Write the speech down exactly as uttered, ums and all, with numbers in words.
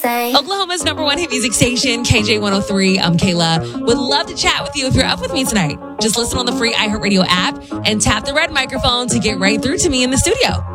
Oklahoma's number one hit music station, K J one oh three. I'm Kayla. Would love to chat with you if you're up with me tonight. Just listen on the free iHeartRadio app and tap the red microphone to get right through to me in the studio.